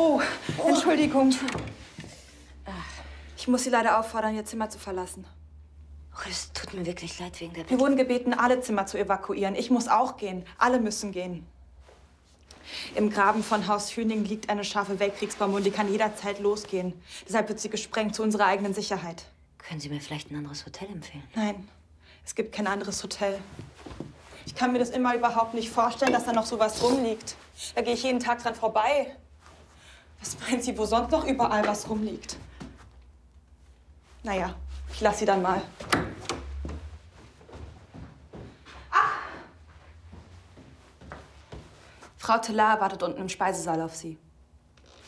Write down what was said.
Oh, Entschuldigung. Ich muss Sie leider auffordern, Ihr Zimmer zu verlassen. Oh, es tut mir wirklich leid wegen der Wir wurden gebeten, alle Zimmer zu evakuieren. Ich muss auch gehen. Alle müssen gehen. Im Graben von Haus Hüning liegt eine scharfe Weltkriegsbombe und die kann jederzeit losgehen. Deshalb wird sie gesprengt zu unserer eigenen Sicherheit. Können Sie mir vielleicht ein anderes Hotel empfehlen? Nein, es gibt kein anderes Hotel. Ich kann mir das immer überhaupt nicht vorstellen, dass da noch sowas rumliegt. Da gehe ich jeden Tag dran vorbei. Was meinen Sie, wo sonst noch überall was rumliegt? Naja, ich lasse Sie dann mal. Frau Telar wartet unten im Speisesaal auf Sie.